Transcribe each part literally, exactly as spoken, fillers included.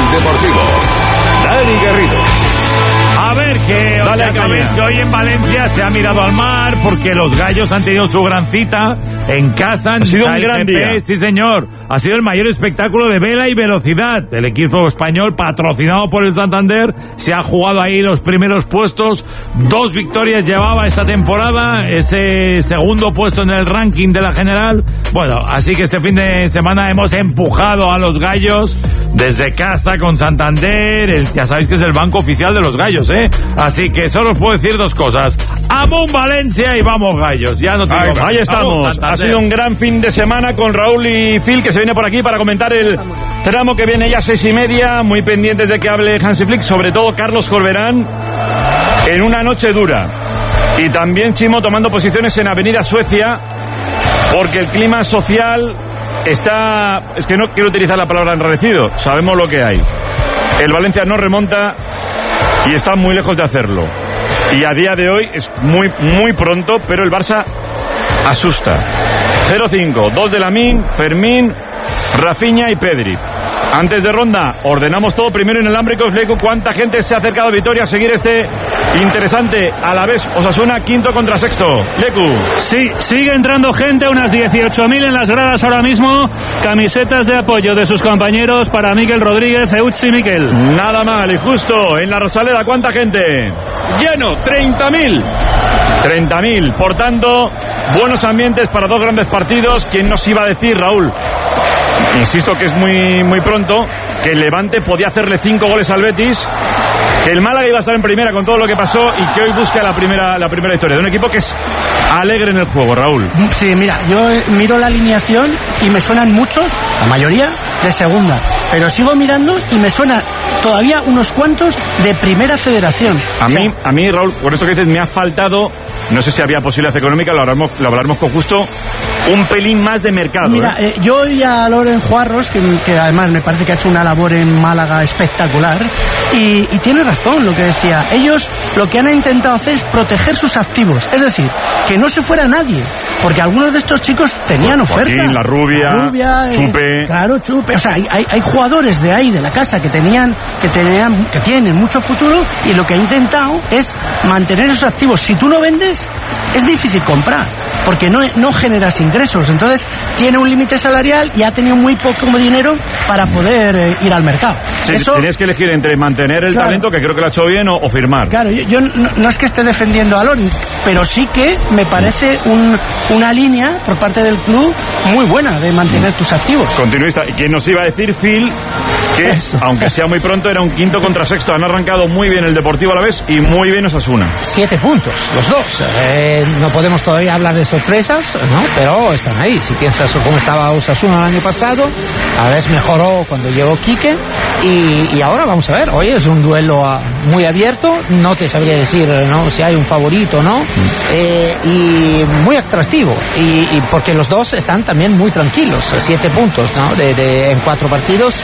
Deportivo. Dani Garrido. A ver, que ya sabéis que hoy en Valencia se ha mirado al mar porque los gallos han tenido su gran cita en casa. Ha sido un gran día. Sí, señor. Ha sido el mayor espectáculo de vela y velocidad. El equipo español, patrocinado por el Santander, se ha jugado ahí los primeros puestos. Dos victorias llevaba esta temporada, ese segundo puesto en el ranking de la general. Bueno, así que este fin de semana hemos empujado a los gallos desde casa con Santander. El, ya sabéis que es el banco oficial de los gallos, ¿eh? Así que solo os puedo decir dos cosas. ¡Amón Valencia y vamos gallos! Ya no tengo Ahí, más. ahí estamos. Ha sido un gran fin de semana con Raúl y Phil, que se viene por aquí para comentar el tramo que viene ya a seis y media. Muy pendientes de que hable Hansi Flick, sobre todo Carlos Corberán, en una noche dura. Y también Chimo tomando posiciones en Avenida Suecia, porque el clima social está... Es que no quiero utilizar la palabra enrarecido. Sabemos lo que hay. El Valencia no remonta y está muy lejos de hacerlo. Y a día de hoy es muy, muy pronto, pero el Barça asusta. cero cinco, dos de Lamine, Fermín, Rafinha y Pedri. Antes de ronda, ordenamos todo primero inalámbricos. Leku, ¿cuánta gente se ha acercado a Vitoria a seguir este interesante Alavés Osasuna, quinto contra sexto? Leku. Sí, sigue entrando gente, unas dieciocho mil en las gradas ahora mismo. Camisetas de apoyo de sus compañeros para Miquel Rodríguez, Eutsi y Miquel. Nada mal, y justo en la Rosaleda, ¿cuánta gente? Lleno, treinta mil. treinta mil, por tanto, buenos ambientes para dos grandes partidos. ¿Quién nos iba a decir, Raúl? Insisto que es muy, muy pronto, que el Levante podía hacerle cinco goles al Betis, que el Málaga iba a estar en primera con todo lo que pasó y que hoy busca la primera, la primera historia de un equipo que es alegre en el juego, Raúl. Sí, mira, yo miro la alineación y me suenan muchos, la mayoría, de segunda, pero sigo mirando y me suena todavía unos cuantos de primera federación. A o sea, mí, a mí, Raúl, por eso que dices, me ha faltado, no sé si había posibilidad económica, lo hablaremos, lo hablaremos con Justo, un pelín más de mercado. Mira, ¿eh? Eh, yo oí a Loren Juarros, que, que además me parece que ha hecho una labor en Málaga espectacular, y, y tiene razón lo que decía. Ellos lo que han intentado hacer es proteger sus activos, es decir, que no se fuera nadie, porque algunos de estos chicos tenían oferta. Joaquín, la Rubia, la Rubia Chupe. Eh, claro, Chupe. O sea, hay, hay, hay jugadores de ahí, de la casa, que tenían, que tenían, que tienen mucho futuro, y lo que ha intentado es mantener esos activos. Si tú no vendes, es difícil comprar, porque no, no generas ingresos. Entonces tiene un límite salarial y ha tenido muy poco dinero para poder eh, ir al mercado. Sí, Eso, tenías que elegir entre mantener el claro, talento, que creo que lo ha hecho bien, o, o firmar. Claro, yo, yo no, no es que esté defendiendo a Loren, pero sí que me parece un, una línea por parte del club muy buena de mantener tus activos. Continuista. ¿Y quién nos iba a decir, Phil, que Eso. aunque sea muy pronto, era un quinto contra sexto? Han arrancado muy bien el Deportivo Alavés y muy bien Osasuna. Siete puntos, los dos. Eh, no podemos todavía hablar de sorpresas, ¿no? Pero están ahí. Si piensas cómo estaba Osasuna el año pasado, Alavés mejoró cuando llegó Quique, y, y ahora vamos a ver. Hoy es un duelo a, muy abierto. No te sabría decir, ¿no?, si hay un favorito, ¿no? Eh, y muy atractivo. Y, y porque los dos están también muy tranquilos. Siete puntos, ¿no? De, de, en cuatro partidos.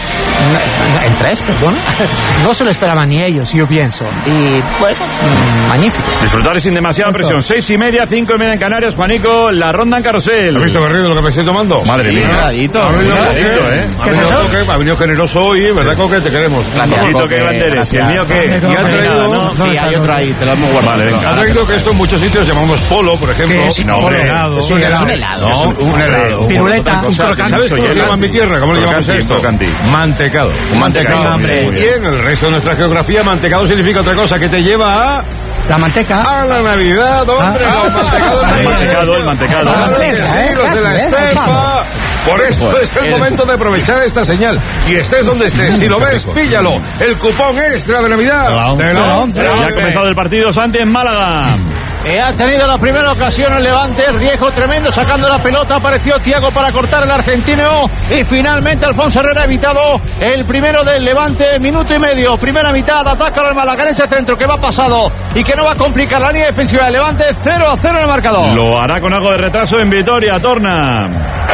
En tres, perdón. No se lo esperaban ni ellos, yo pienso. Y bueno, magnífico. Disfrutar sin demasiada Esto. presión. Seis y media, cinco y media en Canarias, Juanico, la ronda en carrusel. ¿Has visto, Garrido, lo que me estoy tomando? Madre mía. Ha venido, ha venido, ¿eh? ¿Qué es eso? Coque, ha venido generoso hoy, ¿verdad, Coque? Te queremos. Gracias, Coque, qué grande eres. ¿Y el mío qué? Y ha traído... ¿no? Sí, hay otro ahí, te lo hemos guardado. Vale, venga. Ha traído que esto en muchos sitios llamamos polo, por ejemplo. Es no, hombre, helado. Es un helado. Es un helado. Es un, un helado. Piruleta. Un crocante. ¿Sabes cómo se llama en mi tierra? ¿Cómo le llamamos a esto? Mantecado. Un mantecado. Y en el resto de nuestra geografía, mantecado significa otra cosa, que te lleva a... La manteca. A la Navidad, hombre. Ah. Los mantecados. El mantecado, el mantecado. Claro que sí, los de la estepa. Por eso es el momento de aprovechar esta señal. Y estés donde estés, si lo ves, píllalo. El cupón extra de Navidad. Ya ha comenzado el partido, Santi, en Málaga. Eh, ha tenido la primera ocasión el Levante, riesgo tremendo sacando la pelota, apareció Thiago para cortar el argentino y finalmente Alfonso Herrera ha evitado el primero del Levante, minuto y medio, primera mitad, ataca al Málaga en ese centro que va pasado y que no va a complicar la línea defensiva del Levante, cero a cero en el marcador. Lo hará con algo de retraso en Vitoria, Torna.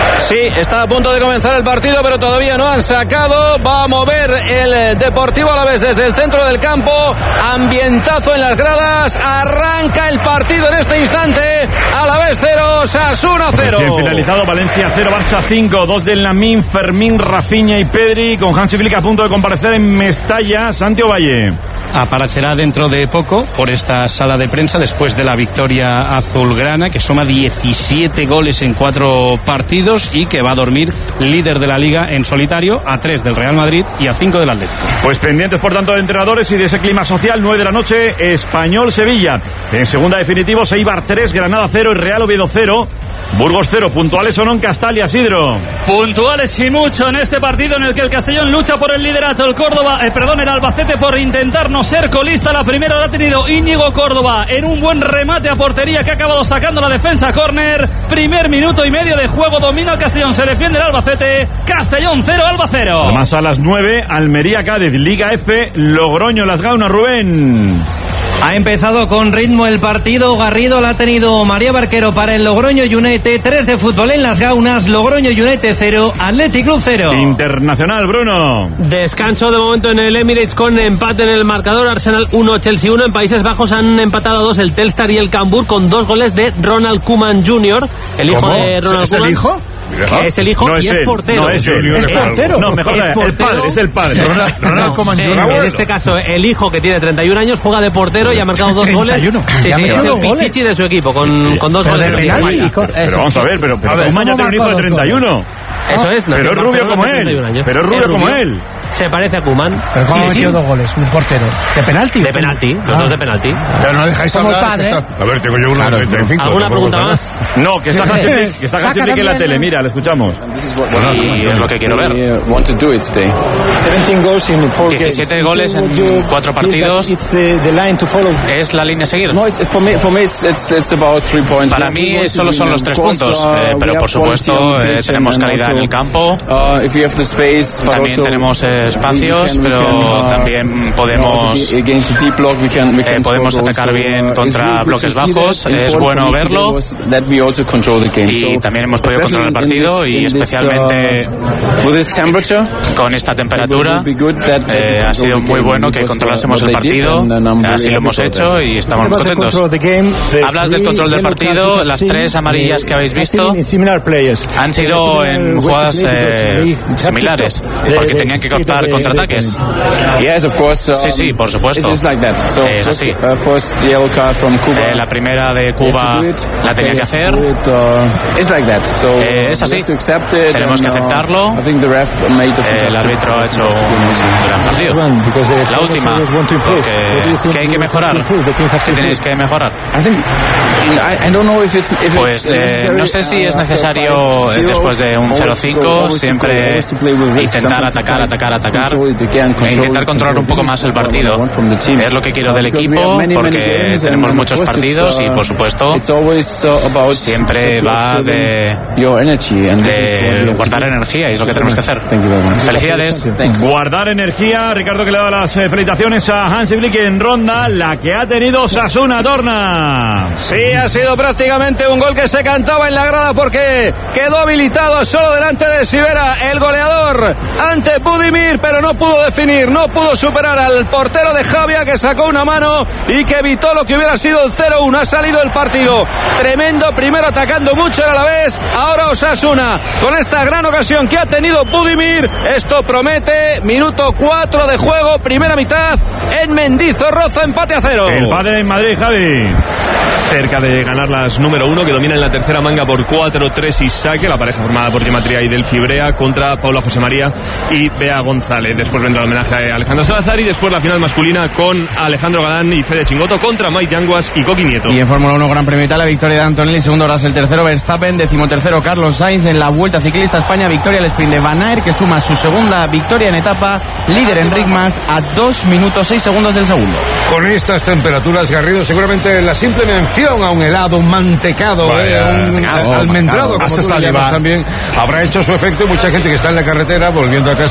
Sí, está a punto de comenzar el partido, pero todavía no han sacado. Va a mover el Deportivo Alavés desde el centro del campo. Ambientazo en las gradas. Arranca el partido en este instante. Alavés cero, Osasuna cero. Recién finalizado, Valencia cero, Barça cinco. Dos del Lamine, Fermín, Rafinha y Pedri, con Hansi Flick a punto de comparecer en Mestalla. Santiago Valle. Aparecerá dentro de poco por esta sala de prensa después de la victoria azulgrana, que suma diecisiete goles en cuatro partidos y que va a dormir líder de la Liga en solitario, a tres del Real Madrid y a cinco del Atlético. Pues pendientes por tanto de entrenadores y de ese clima social. Nueve de la noche, Español-Sevilla. En segunda definitivo, Eibar tres, Granada cero y Real Oviedo cero. Burgos cero, puntuales o no en Castalia, Sidro. Puntuales y mucho en este partido en el que el Castellón lucha por el liderato. El Córdoba, eh, perdón, el Albacete por intentar no ser colista. La primera la ha tenido Íñigo Córdoba en un buen remate a portería que ha acabado sacando la defensa. Córner, primer minuto y medio de juego, domina el Castellón, se defiende el Albacete. Castellón cero, Alba cero. Además a las nueve, Almería-Cádiz, Liga F, Logroño-Las Gaunas, Rubén. Ha empezado con ritmo el partido. Garrido la ha tenido María Barquero para el Logroño United. tres de fútbol en Las Gaunas. Logroño United cero, Athletic Club cero. Internacional, Bruno. Descanso de momento en el Emirates con empate en el marcador. Arsenal uno, Chelsea uno. En Países Bajos han empatado a dos el Telstar y el Cambuur con dos goles de Ronald Koeman junior El hijo ¿Cómo? de Ronald ¿Es Koeman. el hijo? Es el hijo no y es, es él, portero. No es, él, es portero. No, mejor es el portero. padre, es el padre. Ronald, Ronald Koeman En, junior en este caso, el hijo que tiene treinta y un años juega de portero y ha marcado dos goles. Sí, sí, es el pichichi de su equipo con, con dos goles. De penalti. Pero vamos a ver, pero, pero Koeman ya tiene un hijo de treinta y uno. Eso es. Pero es rubio como él. Pero es rubio como él. Se parece a Koeman. Pero ¿cómo ha metido dos goles? Un portero. ¿De penalti? De penalti. Los dos de penalti. Pero no dejáis Como hablar. padre. que está- A ver, tengo yo uno de treinta y cinco. ¿Alguna tampoco pregunta pasa más? No, que está Hansi Flick, que está Hansi Saca Flick en la también, tele. ¿no? Mira, le escuchamos. Y es lo que quiero ver. diecisiete goles en cuatro partidos. ¿Es la línea a seguir? Para mí solo son los tres puntos, eh, pero por supuesto eh, tenemos calidad en el campo. También tenemos eh, espacios, pero también podemos eh, podemos atacar bien contra bloques bajos. Es bueno verlo. Y también hemos podido controlar el partido y especialmente con esta temperatura eh, ha sido muy bueno que controlásemos el partido. Así lo hemos hecho y estamos muy contentos. Hablas del control del partido. Las tres amarillas que habéis visto han sido en jugadas eh, similares porque tenían que cortar contraataques. Sí, sí, por supuesto. Es así. Eh, la primera de Cuba la tenía que hacer. Eh, es así. Tenemos que aceptarlo. Eh, el árbitro ha hecho un gran partido. La última, porque, ¿qué hay que mejorar? ¿Qué tenéis que mejorar? Pues eh, no sé si es necesario eh, después de un cero cinco siempre intentar atacar, atacar, atacar e intentar controlar un poco más el partido. Es lo que quiero del equipo porque tenemos muchos partidos y por supuesto siempre va de, de guardar energía y es lo que tenemos que hacer. Felicidades. Guardar energía. Ricardo, que le da las eh, felicitaciones a Hansi Flick en ronda, la que ha tenido Osasuna. Torna. Sí, ha sido prácticamente un gol que se cantaba en la grada porque quedó habilitado solo delante de Sivera, el goleador, ante Budimir, pero no pudo definir, no pudo superar al portero de Javia, que sacó una mano y que evitó lo que hubiera sido el cero uno. Ha salido el partido tremendo, primero atacando mucho el Alavés, ahora Osasuna con esta gran ocasión que ha tenido Budimir. Esto promete. Minuto cuatro de juego, primera mitad en Mendizorroza, empate a cero. El padre en Madrid, Javi. Cerca de ganar las número uno, que domina en la tercera manga por cuatro tres y saque, la pareja formada por Gematria y Del Fibrea contra Paula José María y Bea González. Después vendrá el homenaje a Alejandra Salazar y después la final masculina con Alejandro Galán y Fede Chingoto contra Mike Yanguas y Coqui Nieto. Y en Fórmula uno Gran Premio Italia, victoria de Antonelli, segundo Russell, tercero Verstappen, decimotercero Carlos Sainz. En la Vuelta Ciclista España, victoria al sprint de Van Aert, que suma su segunda victoria en etapa, líder en Rigmas a dos minutos seis segundos del segundo. Con estas temperaturas, Garrido, seguramente la simple mención a un helado, un mantecado, Vaya, eh, un mantecado, almendrado, como hasta tú le llamas salivar. también, habrá hecho su efecto y mucha gente que está en la carretera volviendo a casa en este momento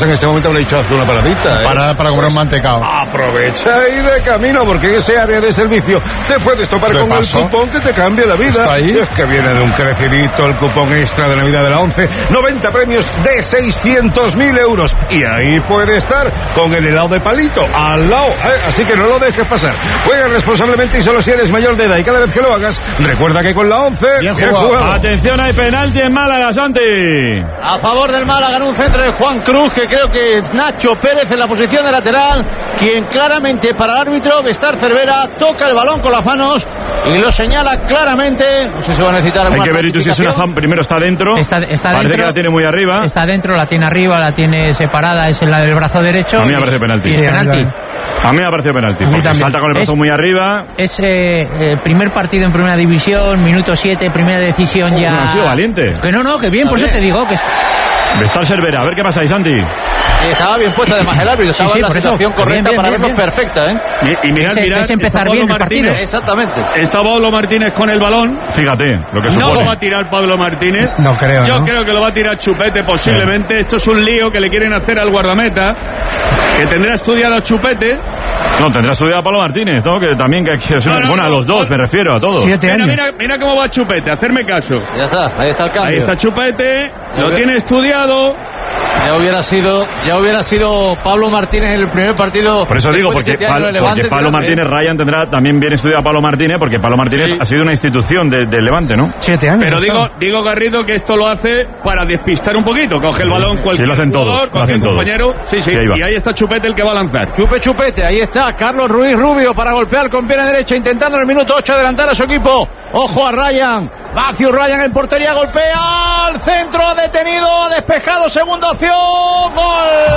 habrá dicho hacer una paradita, ¿eh? Para, para comer un mantecao. Aprovecha y de camino, porque en ese área de servicio te puedes topar con paso. el cupón que te cambia la vida. ¿Está ahí? Es que viene de un crecidito el cupón extra de Navidad de la once. noventa premios de seiscientos mil euros. Y ahí puede estar con el helado de palito al lado, ¿eh? Así que no lo dejes pasar. Juega responsablemente y solo si eres mayor de edad. Y cada vez que lo hagas, recuerda que con la once... Bien jugado. Bien jugado. Atención, hay penalti en Málaga, Santi. A favor del Málaga en un centro de Juan Cruz, que creo que es Nacho Pérez en la posición de lateral, quien claramente para el árbitro, Bestar Cervera, toca el balón con las manos y lo señala claramente. No sé si va a necesitar alguna. Hay que ver, tú, si es una fan, primero está dentro. Está, está Parece dentro, que la tiene muy arriba. Está dentro, la tiene arriba, la tiene separada, es el, el brazo derecho. A mí me parece penalti. Sí, es penalti. A mí me ha parecido penalti. Porque salta con el brazo es, muy arriba. Es eh, eh, primer partido en primera división, minuto siete, primera decisión ya. No, ha sido valiente. Que no, no, que bien, por eso te digo que. Bestar Cervera, a ver qué pasa ahí, Santi. Estaba bien puesta además el árbitro, estaba sí, sí, en la situación correcta bien, bien, para bien, vernos bien. perfecta, ¿eh? Y, y mirad, es, mirad, es empezar bien el partido. Exactamente. Está Pablo Martínez con el balón. Fíjate lo que supone. No lo va a tirar Pablo Martínez. No creo, Yo ¿no? creo que lo va a tirar Chupete posiblemente. Sí. Esto es un lío que le quieren hacer al guardameta, que tendrá estudiado a Chupete. No, tendrá estudiado a Pablo Martínez, ¿no? Que también que, que no, no, bueno, no, a los dos, no, me refiero, a todos. Siete mira, mira, mira cómo va Chupete, hacerme caso. Ya está, ahí está el cambio. Ahí está Chupete, lo hubiera, tiene estudiado. Ya hubiera sido, ya hubiera sido Pablo Martínez en el primer partido. Por eso digo, porque, Pablo, porque Levante, Pablo Martínez, eh. Ryan tendrá también bien estudiado a Pablo Martínez, porque Pablo Martínez sí. ha sido una institución del de Levante, ¿no? Siete años. Pero digo, digo Garrido que esto lo hace para despistar un poquito, coge el balón cualquier sí, lo hacen jugador, todos, cualquier lo hacen compañero, todos. sí, sí, ahí y ahí está Chupete el que va a lanzar. Chupe Chupete, ahí está Carlos Ruiz Rubio para golpear con pierna derecha, intentando en el minuto ocho adelantar a su equipo. Ojo a Ryan, Matthew Ryan en portería, golpea al centro, detenido, despejado, segunda opción, gol.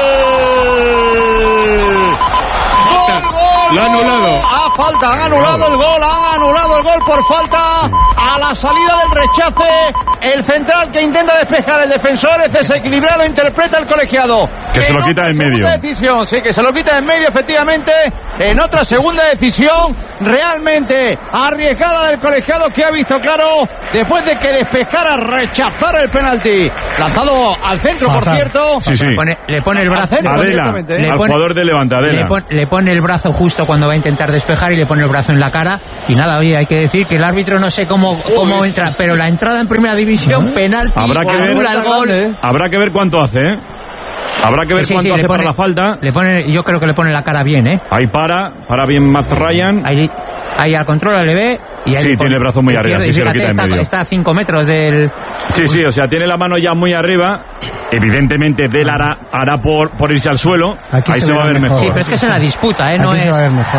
Gol, gol, lo ha anulado. A falta, han anulado el gol, han anulado el gol por falta. A la salida del rechace, el central que intenta despejar, el defensor es desequilibrado, interpreta el colegiado. Que, que se lo quita en medio. Decisión, sí, que se lo quita en medio, efectivamente. En otra segunda decisión, realmente arriesgada del colegiado, que ha visto claro, después de que despejara, rechazar el penalti. Lanzado al centro, fatal. Por cierto. Sí, sí. Le pone, le pone el brazo. Adela, le al pone, jugador de Levante, Adela. Le pone, le pone el brazo justo cuando va a intentar despejar y le pone el brazo en la cara. Y nada, oye, hay que decir que el árbitro no sé cómo, cómo entra, pero la entrada en primera división, penalti, habrá que ver, el gol. ¿eh? Habrá que ver cuánto hace, ¿eh? Habrá que ver sí, cuánto sí, hace pone, para la falta. Le pone, yo creo que le pone la cara bien, ¿eh? Ahí para, para bien Matt Ryan. Ahí, ahí al control le ve. Y ahí sí, tiene el brazo muy arriba, sí, fíjate, se lo quita está, en medio. Está a cinco metros del... Sí, sí, o sea, tiene la mano ya muy arriba. Evidentemente, Del hará, hará por, por irse al suelo. Aquí ahí se, se va a ver mejor. Sí, pero es que es en la disputa, ¿eh? No Aquí es... se va a ver mejor.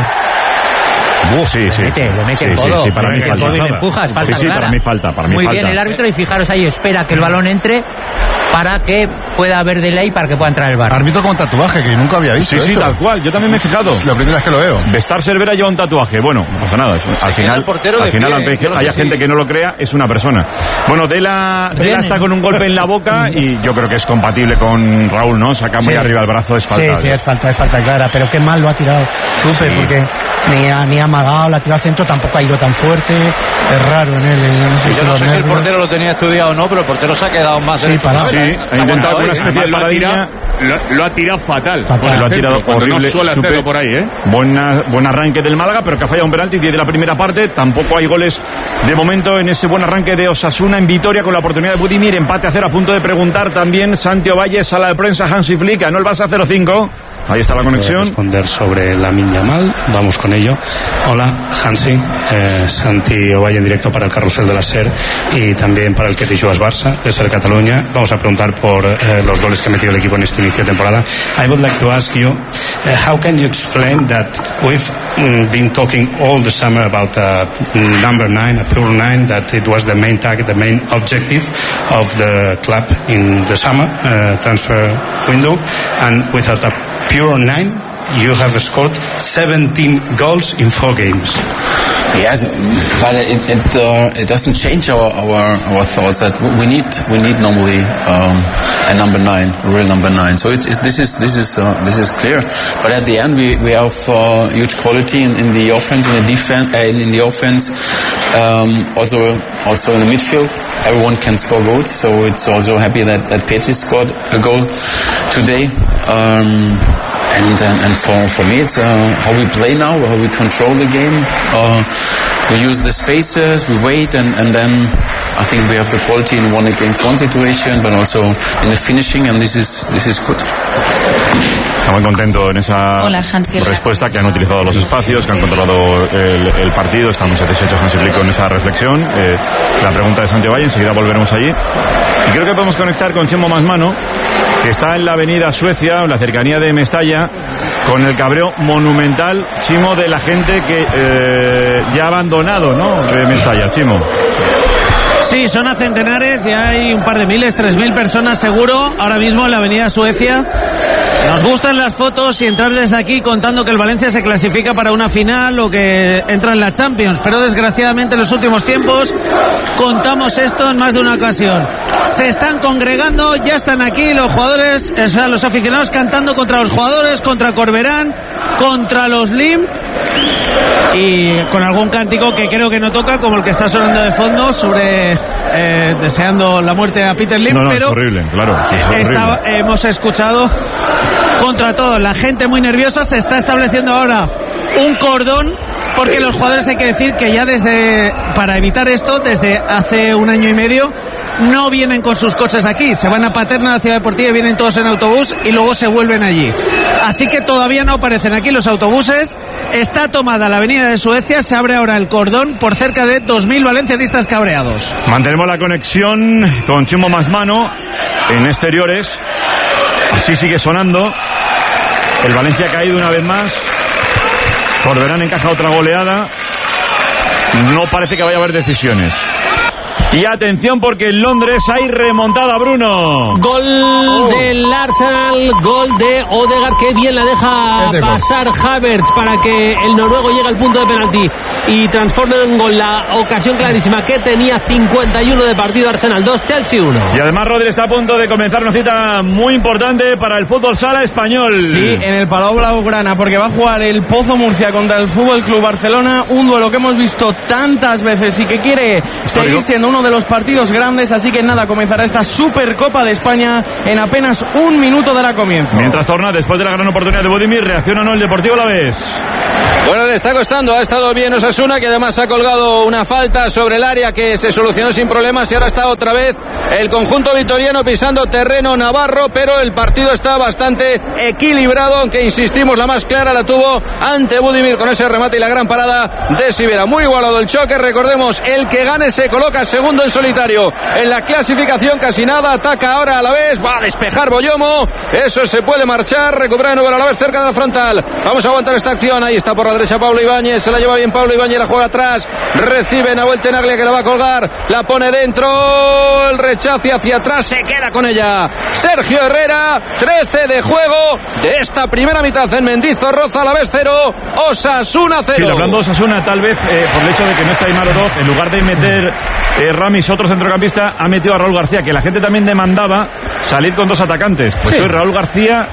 Uh, sí, sí. Le mete, le mete sí, el codo, sí, sí, para mí falta. Y le empujas, falta sí, sí, clara. para mí falta, para mí Muy falta. bien el árbitro, y fijaros ahí, espera que el balón entre para que pueda haber delay para que pueda entrar el bar. Árbitro con tatuaje, que nunca había visto Sí, eso. sí, tal cual, yo también me he fijado. Es la primera vez que lo veo. Bestar Cervera lleva un tatuaje, bueno, no pasa nada. Eso, al final, al final, aunque haya si... gente que no lo crea, es una persona. Bueno, Dela, Dela está con un golpe en la boca y yo creo que es compatible con Raúl, ¿no? Saca muy sí. arriba el brazo, es falta. Sí, sí, es falta, es falta clara, pero qué mal lo ha tirado Chupe, sí. porque ni ha, ni ha amagado, la ha tirado al centro, tampoco ha ido tan fuerte, es raro en él. No sé, sí, si, no sé si el portero lo tenía estudiado o no, pero el portero se ha quedado más sí, parado. Sí, ha intentado una especie de paradilla. Lo, lo ha tirado fatal. fatal. Lo ha tirado horrible. No suele hacerlo Chupe. Por ahí, ¿eh? Buena, buen arranque del Málaga, pero que ha fallado un penalti de la primera parte. Tampoco hay goles de momento en ese buen arranque de Osasuna en Vitoria, con la oportunidad de Budimir. Empate a cero, a punto de preguntar también Santi Ovalle, sala de prensa, Hansi Flick. Ganó el Barça cero cinco. Ahí está la conexión. Responder sobre Lamine Yamal, vamos con ello. Hola, Hansi, eh, Santi Ovalle en directo para el Carrusel de la SER y también para el Que te jugas Barça, de SER Cataluña. Vamos a preguntar por eh, los goles que ha metido el equipo en este inicio de temporada. I would like to ask you, uh, how can you explain that we've um, been talking all the summer about uh, number nine, a pure nine, that it was the main target, the main objective of the club in the summer uh, transfer window, and without a pure nine, you have scored seventeen goals in four games. Yes, but it it, uh, it doesn't change our, our our thoughts that we need we need normally um, a number nine, a real number nine. So it, it, this is this is uh, this is clear. But at the end, we we have uh, huge quality in, in the offense, in the defense, uh, in the offense. Um, also also in the midfield, everyone can score goals. So it's also happy that that Petri scored a goal today. Um, and uh, and for for me, it's uh, how we play now, how we control the game. Uh, we use the spaces, we wait, and and then I think we have the quality in one against one situation, but also in the finishing, and this is this is good. Está muy contento en esa Hola, respuesta, que han utilizado los espacios, que han controlado el, el partido. Está muy satisfecho Hansi Flick con esa reflexión. Eh, la pregunta de Santiago Valle, enseguida volveremos allí. Y creo que podemos conectar con Chimo Masmano, que está en la avenida Suecia, en la cercanía de Mestalla, con el cabreo monumental, Chimo, de la gente que eh, ya ha abandonado, ¿no?, de Mestalla, Chimo. Sí, son a centenares y hay un par de miles, tres mil personas seguro ahora mismo en la avenida Suecia. Nos gustan las fotos y entrar desde aquí contando que el Valencia se clasifica para una final o que entra en la Champions, pero desgraciadamente en los últimos tiempos contamos esto en más de una ocasión. Se están congregando, ya están aquí los jugadores, o sea, los aficionados cantando contra los jugadores, contra Corberán, contra los Lim, y con algún cántico que creo que no toca, como el que está sonando de fondo sobre eh, deseando la muerte a Peter Lim. No, no, pero es horrible, claro. Es horrible. Estaba, hemos escuchado contra todo, la gente muy nerviosa. Se está estableciendo ahora un cordón, porque los jugadores, hay que decir que ya desde, para evitar esto, desde hace un año y medio no vienen con sus coches aquí, se van a Paterna, a la Ciudad Deportiva, y vienen todos en autobús y luego se vuelven allí. Así que todavía no aparecen aquí los autobuses. Está tomada la avenida de Suecia, se abre ahora el cordón por cerca de dos mil valencianistas cabreados. Mantenemos la conexión con Chimo Masmano en exteriores. Así sigue sonando. El Valencia ha caído una vez más. Corberán encaja otra goleada. No parece que vaya a haber decisiones. Y atención, porque en Londres hay remontada, Bruno. Gol oh. del Arsenal, gol de Odegaard, que bien la deja pasar Havertz para que el noruego llegue al punto de penalti y transforme en gol la ocasión clarísima que tenía. Cincuenta y uno de partido, Arsenal dos, Chelsea uno. Y además Rodri está a punto de comenzar una cita muy importante para el fútbol sala español. Sí, en el Palau Blaugrana, porque va a jugar el Pozo Murcia contra el Fútbol Club Barcelona, un duelo que hemos visto tantas veces y que quiere seguir siendo uno de los partidos grandes. Así que nada, comenzará esta Supercopa de España en apenas un minuto dará comienzo. Mientras torna, después de la gran oportunidad de Budimir, reacciona o no el Deportivo Alavés. Bueno, le está costando, ha estado bien Osasuna, que además ha colgado una falta sobre el área que se solucionó sin problemas, y ahora está otra vez el conjunto vitoriano pisando terreno navarro, pero el partido está bastante equilibrado, aunque insistimos, la más clara la tuvo ante Budimir con ese remate y la gran parada de Sivera. Muy igualado el choque, recordemos, el que gane se coloca segundo en solitario en la clasificación, casi nada, ataca ahora a la vez, va a despejar Boyomo, eso se puede marchar, recupera de nuevo a la vez cerca de la frontal. Vamos a aguantar esta acción, ahí está por la derecha Pablo Ibáñez, se la lleva bien Pablo Ibáñez, la juega atrás, recibe Nahuel Tenaglia, que la va a colgar, la pone dentro, el rechace hacia atrás, se queda con ella Sergio Herrera. Trece de juego de esta primera mitad en Mendizorroza, Alavés cero, Osasuna cero. Sí, hablando de Osasuna, tal vez eh, por el hecho de que no está Aimar Oroz, en lugar de meter eh, Ramis, otro centrocampista, ha metido a Raúl García, que la gente también demandaba salir con dos atacantes. Pues sí, hoy Raúl García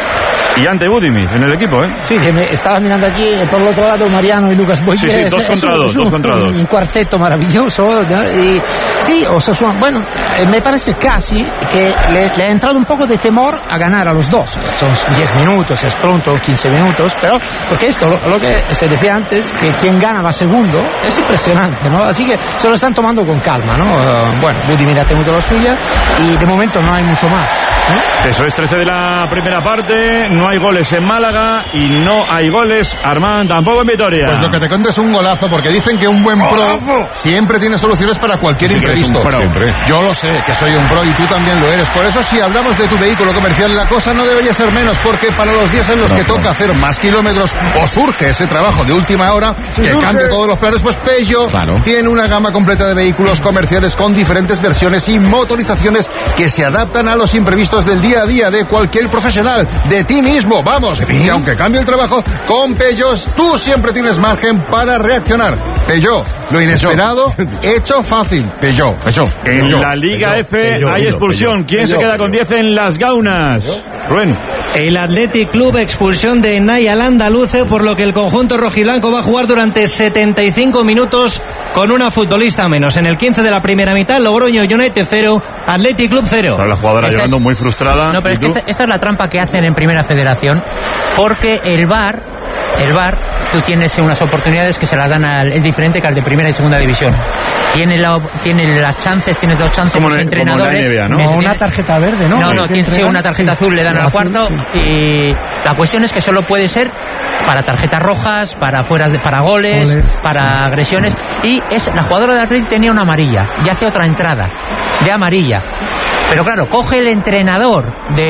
y ante Budimir en el equipo, ¿eh? Sí, que me estaba mirando aquí por el otro lado Mariano y Lucas Boyer. Sí, sí, dos es, contra es un, dos, es un, dos contra dos. Un cuarteto maravilloso, ¿no? Y sí, Osasuna, bueno, eh, me parece casi que le, le ha entrado un poco de temor a ganar a los dos. Son diez minutos, es pronto, quince minutos, pero porque esto, lo, lo que se decía antes, que quien gana va segundo, es impresionante, ¿no? Así que se lo están tomando con calma, ¿no? Uh, bueno, Budimir ha tenido la suya y de momento no hay mucho más, ¿no? Eso es, trece de la primera parte, no hay goles en Málaga y no hay goles, Armán, tampoco en Vitoria. Pues lo que te cuento es un golazo, porque dicen que un buen pro siempre tiene soluciones para cualquier sí, imprevisto. Yo lo sé, que soy un pro y tú también lo eres. Por eso, si hablamos de tu vehículo comercial, la cosa no debería ser menos, porque para los días en los no, que no. toca hacer más kilómetros o surge ese trabajo de última hora, sí, que surge. cambia todos los planes, pues Peugeot claro. tiene una gama completa de vehículos comerciales con diferentes versiones y motorizaciones que se adaptan a los imprevistos del día a día de cualquier profesional, de ti mismo, vamos. Y aunque cambie el trabajo, con Peugeot tú siempre tienes margen para reaccionar. Peugeot, lo inesperado, hecho fácil. Peugeot. Peugeot. En Peugeot. la Liga Peugeot. F Peugeot. hay expulsión. ¿Quién Peugeot. se queda con diez en las gaunas? Rubén. El Athletic Club, expulsión de Nay al andaluce, por lo que el conjunto rojiblanco va a jugar durante setenta y cinco minutos con una futbolista menos. En el quince de la primera mitad, Logroño United cero, Athletic Club cero. La jugadora Esta llegando es- muy frustrada. No, pero ¿Y es que tú? esta, esta es la trampa que hacen en Primera Federación, porque el V A R, el V A R, tú tienes unas oportunidades que se las dan al, es diferente que al de Primera y Segunda División. Tiene, la, tiene las chances, tiene dos chances Como los en- entrenadores. como en la N B A, ¿no? Me- Como una tiene- tarjeta verde, ¿no? No, no, ¿Que tiene, sí, entregan? una tarjeta Sí. azul le dan La al azul, cuarto sí. y la cuestión es que solo puede ser para tarjetas rojas, para fueras de, para goles, Goles, para agresiones, y es la jugadora de Atlético tenía una amarilla y hace otra entrada de amarilla. Pero claro, coge el entrenador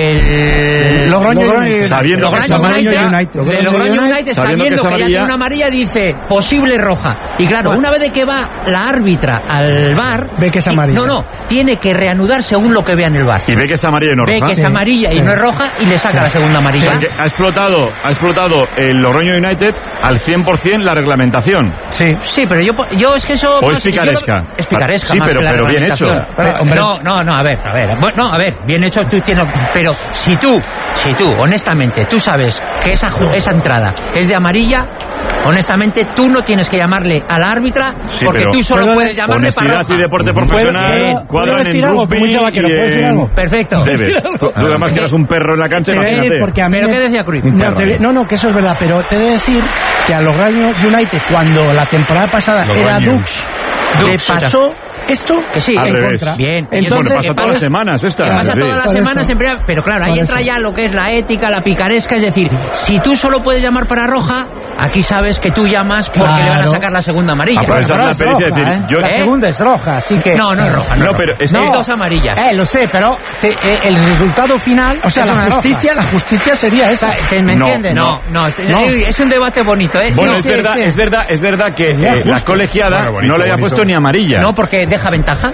del Logroño United. Sabiendo que es Logroño amarilla, United, de Logroño United, sabiendo que, ya tiene una amarilla, dice posible roja. Y claro, una vez de que va la árbitra al V A R, ve que es ti- amarilla. No, no, tiene que reanudar según lo que vea en el V A R. Y ve que es amarilla y no Ve roja. que es Sí. amarilla y Sí. no es roja y le saca la segunda amarilla. O sea, que ha explotado, ha explotado el Logroño United al cien por ciento la reglamentación. Sí. Sí, pero yo, yo es que eso... O más- es picaresca. yo lo- Es picaresca Sí, más pero- que la pero bien hecho. reglamentación. Pero, hombre- no, no, no, a ver, a ver. Bueno, no, a ver, bien hecho tú tienes... Pero si tú, si tú, honestamente, tú sabes que esa, ju- esa entrada es de amarilla, honestamente tú no tienes que llamarle a la árbitra Sí, porque pero tú solo ¿puedo- puedes llamarle para honestidad roja. y deporte profesional cuadran en rugby y en- Perfecto. Debes. Tú, tú además que eras un perro en la cancha, Te voy a decir, imagínate. porque a mí ¿Pero me- qué decía Cruyff? No, Perro, te- eh. no, no, que eso es verdad, pero te he de decir que a Logroño United, cuando la temporada pasada era Logroño. Dux, le Dux, pasó esto Que sí, Al en revés. contra. Bien. Entonces, bueno, pasa ¿qué todas las pasa? semanas esta. Que pasa sí. todas las Por semanas eso. en primera- pero claro, ahí Por entra eso. ya lo que es la ética, la picaresca, es decir, si tú solo puedes llamar para roja, aquí sabes que tú llamas porque Claro. le van a sacar la segunda amarilla. Aprovechar Pero la es pericia y roja, decir, ¿eh? yo- La ¿Eh? segunda es roja, así que... No, no es roja. No, es pero roja. es No, que- dos amarillas. Eh, lo sé, pero te- eh, el resultado final, o sea, Es la una justicia, roja. la justicia sería O sea, esa. ¿te- ¿Me No, entiendes? No, no, es, No. es un debate bonito, ¿eh? Bueno, Sí, es sí, verdad, sí. es verdad, es verdad que Sería eh, la justo. colegiada Bueno, bonito, no le había bonito. puesto ni amarilla. No, porque deja ventaja.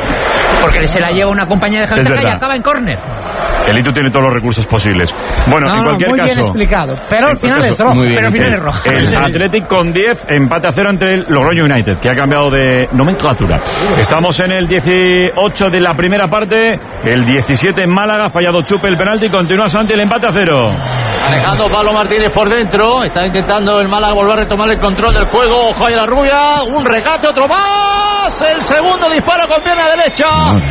Porque se la lleva una compañía de Es ventaja y verdad. acaba en córner. El Hito tiene todos los recursos posibles. Bueno, No, en no, cualquier muy caso. bien explicado. Pero al en final cualquier es caso, roja. muy bien. Pero al final El- es roja. El Athletic con diez, empate a cero entre el Logroño United, que ha cambiado de nomenclatura. Estamos en el dieciocho de la primera parte, el diecisiete en Málaga, ha fallado Chupe el penalti, continúa Santi el empate a cero. Manejando Pablo Martínez por dentro. Está intentando el Málaga volver a retomar el control del juego. Ojo a la rubia. Un regate, otro más. El segundo disparo con pierna derecha.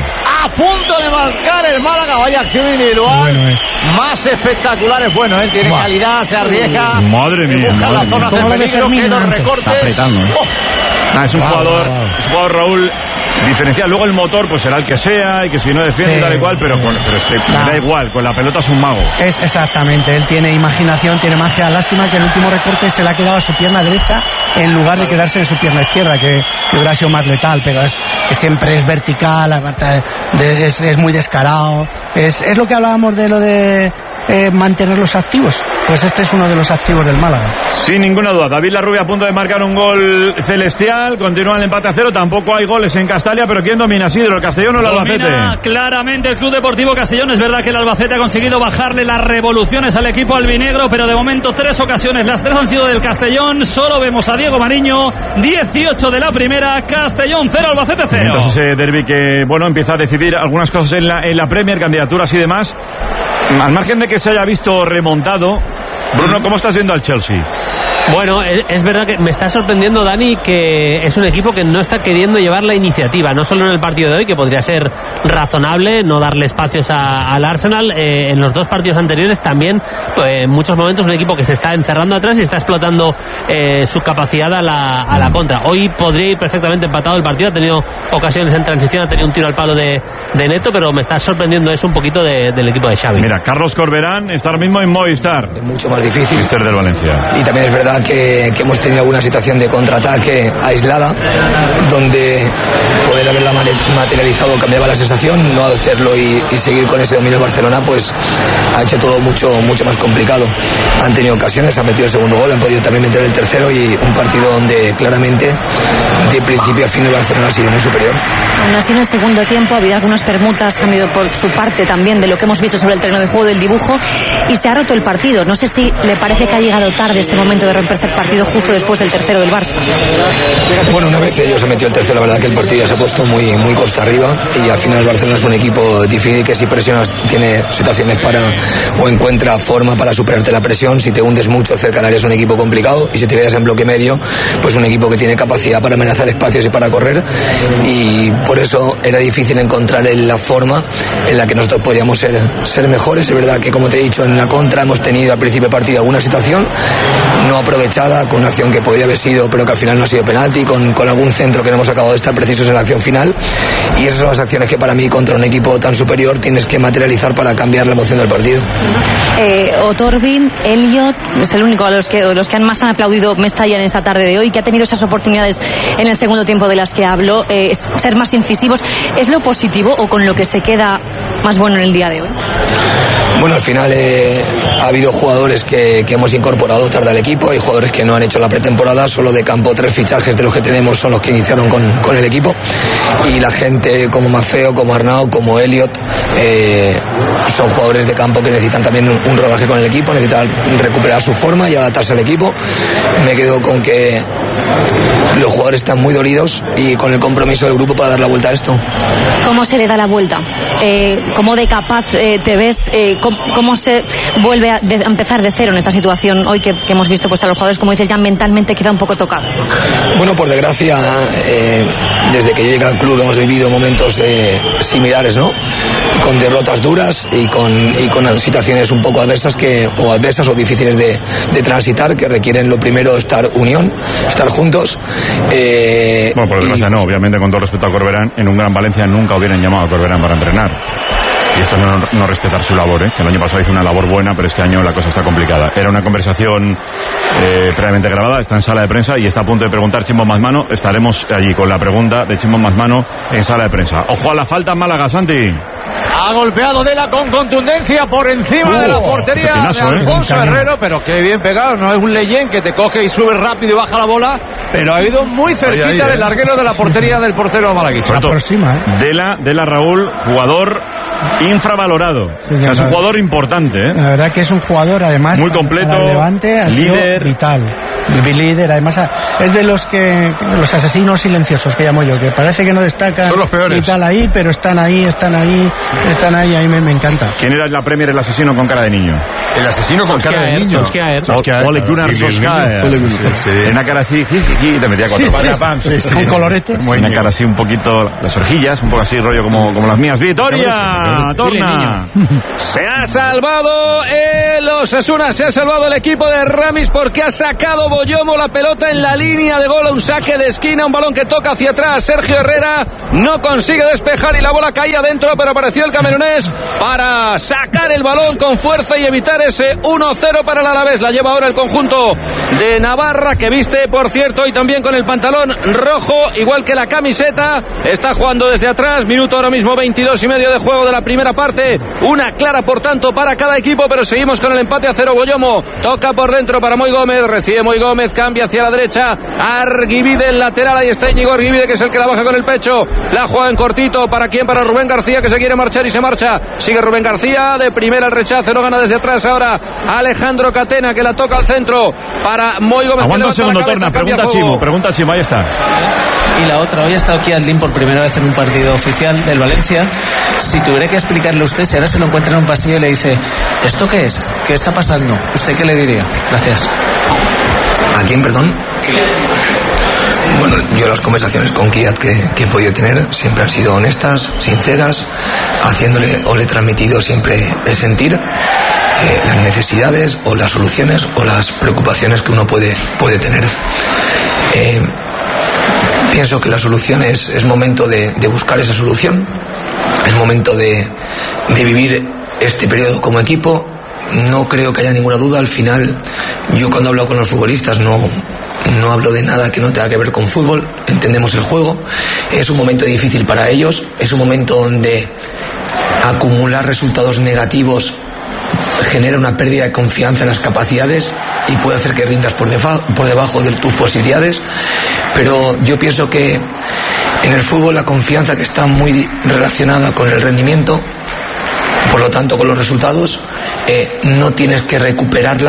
A punto de marcar el Málaga. Vaya acción individual. Bueno es. Más espectacular es bueno, ¿eh? Tiene Buah. calidad, se arriesga. Madre mía, Busca madre la mía. zona de Como lo de peligro. Fermín Que dos antes. recortes. Está apretando, ¿eh? Oh. Ah, es un Wow, jugador, wow. es un jugador Raúl diferencial. Luego el motor, pues será el que sea, y que si no defiende Sí. tal y cual, pero, con- pero es que me da igual, con la pelota es un mago. Es exactamente, él tiene imaginación, tiene magia. Lástima que el último recorte se le ha quedado a su pierna derecha en lugar de quedarse en su pierna izquierda, que, que hubiera sido más letal, pero es que siempre es vertical, aparte de- es, es muy descarado. Es, es lo que hablábamos de lo de eh, mantenerlos activos. Pues este es uno de los activos del Málaga. Sin ninguna duda, David Larrubia a punto de marcar un gol celestial, continúa el empate a cero, tampoco hay goles en Castalia, pero ¿quién domina? Sidro, el Castellón o el Domina Albacete. claramente el Club Deportivo Castellón. Es verdad que el Albacete ha conseguido bajarle las revoluciones al equipo albinegro, pero de momento tres ocasiones, las tres han sido del Castellón. Solo vemos a Diego Mariño, dieciocho de la primera, Castellón cero, Albacete cero. Entonces ese derbi que, bueno, empieza a decidir algunas cosas en la, en la Premier, candidaturas y demás. Al margen de que se haya visto remontado, Bruno, ¿cómo estás viendo al Chelsea? Bueno, es es verdad que me está sorprendiendo, Dani, que es un equipo que no está queriendo llevar la iniciativa, no solo en el partido de hoy, que podría ser razonable no darle espacios a- al Arsenal, eh, en los dos partidos anteriores también, pues, en muchos momentos un equipo que se está encerrando atrás y está explotando eh, su capacidad a la, a la contra. Hoy podría ir perfectamente empatado el partido, ha tenido ocasiones en transición, ha tenido un tiro al palo de, de Neto, pero me está sorprendiendo eso un poquito de- del equipo de Xavi. Mira, Carlos Corberán está ahora mismo en Movistar. Mucho más difícil. Mister del Valencia. Y también es verdad que, que hemos tenido alguna situación de contraataque aislada, donde poder haberla mane- materializado cambiaba la sensación, no hacerlo y, y seguir con ese dominio del Barcelona, pues ha hecho todo mucho, mucho más complicado. Han tenido ocasiones, han metido el segundo gol, han podido también meter el tercero y un partido donde claramente de principio a fin el Barcelona ha sido muy superior. Aún así, en el segundo tiempo ha habido algunas permutas, cambio por su parte también de lo que hemos visto sobre el terreno de juego del dibujo y se ha roto el partido. No sé si le parece que ha llegado tarde ese momento de romper romperse el partido justo después del tercero del Barça. Bueno, una vez ellos se metió el tercero, la verdad que el partido ya se ha puesto muy, muy costa arriba y al final el Barcelona es un equipo difícil que si presionas tiene situaciones para o encuentra forma para superarte la presión. Si te hundes mucho cerca del área es un equipo complicado y si te quedas en bloque medio pues un equipo que tiene capacidad para amenazar espacios y para correr, y por eso era difícil encontrar la forma en la que nosotros podíamos ser, ser mejores. Es verdad que, como te he dicho, en la contra hemos tenido al principio del partido alguna situación no aprovechada, con una acción que podría haber sido pero que al final no ha sido penalti, con, con algún centro que no hemos acabado de estar precisos en la acción final, y esas son las acciones que para mí contra un equipo tan superior tienes que materializar para cambiar la emoción del partido. Eh, Otorbi, Elliot, es el único a los que, los que han más han aplaudido Mestalla en esta tarde de hoy, que ha tenido esas oportunidades en el segundo tiempo de las que hablo, eh, ser más incisivos. ¿Es lo positivo o con lo que se queda más bueno en el día de hoy? Bueno, al final eh, ha habido jugadores que, que hemos incorporado tarde al equipo, hay jugadores que no han hecho la pretemporada, solo de campo tres fichajes de los que tenemos son los que iniciaron con, con el equipo, y la gente como Maffeo, como Arnau, como Elliot eh, son jugadores de campo que necesitan también un, un rodaje con el equipo, necesitan recuperar su forma y adaptarse al equipo. Me quedo con que los jugadores están muy dolidos y con el compromiso del grupo para dar la vuelta a esto. ¿Cómo se le da la vuelta? Eh, ¿Cómo de capaz eh, te ves? Eh, ¿cómo, ¿Cómo se vuelve a, de, a empezar de cero en esta situación hoy que, que hemos visto pues a los jugadores, como dices, ya mentalmente quizá un poco tocados? Bueno, por desgracia, eh, desde que yo llegué al club hemos vivido momentos eh, similares, ¿no? Con derrotas duras y con, y con situaciones un poco adversas que, o adversas o difíciles de, de transitar, que requieren lo primero estar unión, estar juntos. Eh, bueno, por desgracia y, no, obviamente con todo respeto a Corberán, en un Gran Valencia nunca hubieran llamado a Corberán para entrenar. Y esto no, no respetar su labor, ¿eh? Que el año pasado hizo una labor buena, pero este año la cosa está complicada. Era una conversación eh, previamente grabada, está en sala de prensa y está a punto de preguntar Chimbo Masmano. Estaremos allí con la pregunta de Chimbo Masmano en sala de prensa. Ojo a la falta en Málaga, Santi. Ha golpeado Dela con contundencia por encima uh, de la portería de Alfonso ¿eh? Herrero, pero qué bien pegado. No es un Leyen que te coge y sube rápido y baja la bola, pero ha ido muy cerquita ahí, ahí, del larguero de la portería del portero malaguista. Se aproxima, ¿eh? Dela, Dela Raúl, jugador infravalorado. Sí, o sea, es un jugador importante, ¿eh? La verdad que es un jugador, además, muy completo, para el Levante, ha líder, sido vital. Líder, además es de los que los asesinos silenciosos que llamo yo, que parece que no destacan, son los peores, y tal ahí, pero están ahí, están ahí, están ahí, a mí me, me encanta. ¿Quién era en la Premier el asesino con cara de niño? El asesino con cara de niño. Ole Gunnar Solskjaer. Una cara así, y te metía cuatro pares. Con coloretes. Una cara así un poquito, las orejillas, un poco así rollo como, como las mías. ¡Vitoria! ¡Torna! Se ha salvado el Osasuna, se ha salvado el equipo de Ramis porque ha sacado Boyomo la pelota en la línea de gol, un saque de esquina, un balón que toca hacia atrás. Sergio Herrera no consigue despejar y la bola caía dentro, pero apareció el camerunés para sacar el balón con fuerza y evitar ese uno cero para el Alavés. La lleva ahora el conjunto de Navarra, que viste, por cierto, y también con el pantalón rojo, igual que la camiseta. Está jugando desde atrás, minuto ahora mismo veintidós y medio de juego de la primera parte. Una clara, por tanto, para cada equipo, pero seguimos con el empate a cero. Boyomo toca por dentro para Moy Gómez, recibe Moy Gómez, cambia hacia la derecha, Arguibide el lateral, ahí está Íñigo Arguibide, que es el que la baja con el pecho, la juega en cortito, ¿para quién? Para Rubén García, que se quiere marchar y se marcha, sigue Rubén García, de primera el rechazo, lo gana desde atrás ahora Alejandro Catena, que la toca al centro para Moy Gómez. Aguanta un segundo, Torna, pregunta Chimo, pregunta Chimo, ahí está. Y la otra, hoy ha estado aquí Aldín por primera vez en un partido oficial del Valencia. Si tuviera que explicarle a usted, si ahora se lo encuentra en un pasillo y le dice, ¿esto qué es? ¿Qué está pasando? ¿Usted qué le diría? Gracias. ¿A quién, perdón? Bueno, yo las conversaciones con Kiat que, que he podido tener siempre han sido honestas, sinceras, haciéndole o le he transmitido siempre el sentir, eh, las necesidades o las soluciones o las preocupaciones que uno puede, puede tener. Eh, pienso que la solución es, es momento de, de buscar esa solución, es momento de, de vivir este periodo como equipo. No creo que haya ninguna duda. Al final, yo cuando hablo con los futbolistas no, no hablo de nada que no tenga que ver con fútbol. Entendemos el juego. Es un momento difícil para ellos. Es un momento donde acumular resultados negativos genera una pérdida de confianza en las capacidades y puede hacer que rindas por, defa- por debajo de tus posibilidades. Pero yo pienso que en el fútbol la confianza, que está muy relacionada con el rendimiento, por lo tanto con los resultados, eh, no tienes que recuperarla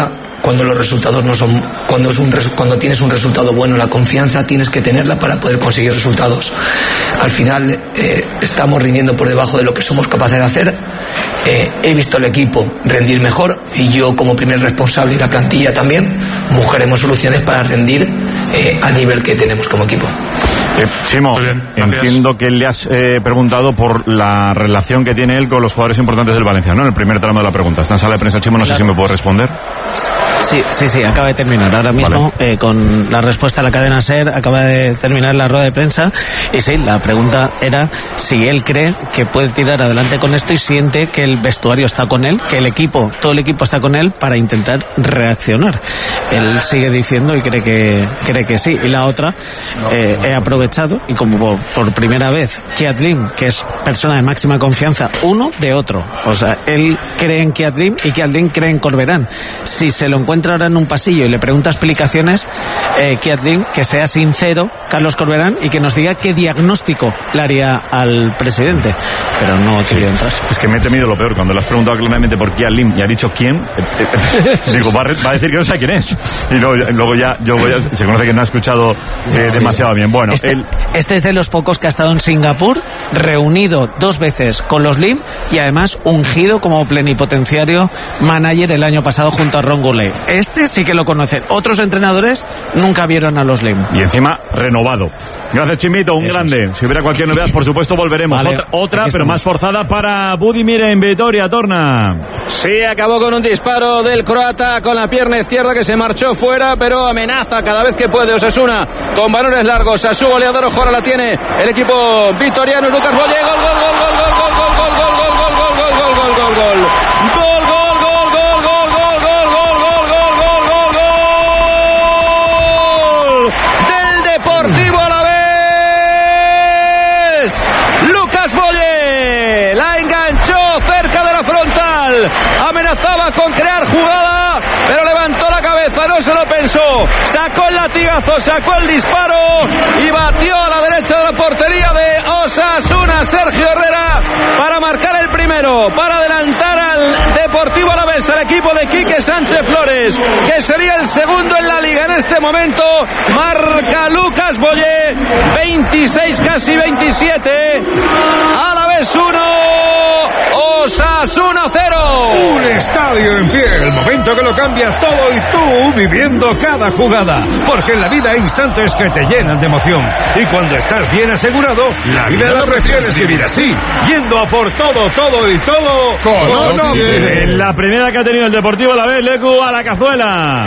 cuando los resultados no son, cuando es un cuando tienes un resultado bueno, la confianza tienes que tenerla para poder conseguir resultados. Al final eh, estamos rindiendo por debajo de lo que somos capaces de hacer. Eh, he visto al equipo rendir mejor y yo como primer responsable y la plantilla también buscaremos soluciones para rendir eh, al nivel que tenemos como equipo. Eh, Simo, entiendo que le has eh, preguntado por la relación que tiene él con los jugadores importantes del Valencia, ¿no? En el primer tramo de la pregunta. Está en sala de prensa, Chimo, no claro. sé si me puedo responder. Sí, sí, sí, acaba de terminar. Ahora mismo, vale. eh, con la respuesta a la cadena SER, acaba de terminar la rueda de prensa. Y sí, la pregunta era si él cree que puede tirar adelante con esto y siente que el vestuario está con él, que el equipo, todo el equipo está con él para intentar reaccionar. Él sigue diciendo y cree que cree que sí. Y la otra, eh, he aprovechado, y como por, por primera vez, Kiatlim, que es persona de máxima confianza, uno de otro. O sea, él cree en Kiatlim y Kiatlim cree en Corberán. Si se lo encuentra ahora en un pasillo y le pregunta explicaciones, eh, Kiatlim, que sea sincero, Carlos Corberán, y que nos diga qué diagnóstico le haría al presidente. Pero no sí. quería entrar. Es que me he temido lo peor. Cuando le has preguntado claramente por Kiatlim y ha dicho quién, eh, eh, digo, va a, va a decir que no sabe quién es. Y luego, luego ya, yo voy a, se conoce que no ha escuchado eh, sí. demasiado bien. Bueno, este, él... este es de los pocos que ha estado en Singapur, reunido dos veces con los Lim y además ungido como plenipotenciario manager el año pasado junto a Ron Gourlay. Este sí que lo conocen. Otros entrenadores nunca vieron a los Lim. Y encima renovado. Gracias, Chimito, un Eso grande. Es. Si hubiera cualquier novedad, por supuesto, volveremos. Vale, otra, otra pero más forzada para Budimir en Vitoria, Torna. Sí, acabó con un disparo del croata con la pierna izquierda que se marchó fuera, pero amenaza cada vez que puede Osasuna con balones largos. A su goleador, ojo, ahora la tiene el equipo vitoriano. Lucas Boye, gol, gol, gol, gol, gol, gol, gol, gol, gol, gol, gol, gol, gol, gol, gol, gol, gol, gol, gol. Amenazaba con crear jugada, pero levantó la cabeza, no se lo pensó, sacó el latigazo, sacó el disparo y batió a la derecha de la portería de Osasuna, Sergio Herrera, para marcar el primero, para adelantar al Deportivo Alavés, al equipo de Quique Sánchez Flores, que sería el segundo en la liga en este momento. Marca Lucas Boye, veintiséis, casi veintisiete, Alavés uno, Osasuna cero. Un estadio en pie, el momento que lo cambia todo y tú viviendo cada jugada, porque en la vida hay instantes que te llenan de emoción y cuando estás bien asegurado, la vida la prefieres vivir así, yendo a por todo, todo y todo con Opel. En la primera que ha tenido el Deportivo Alavés, Lecu a la cazuela.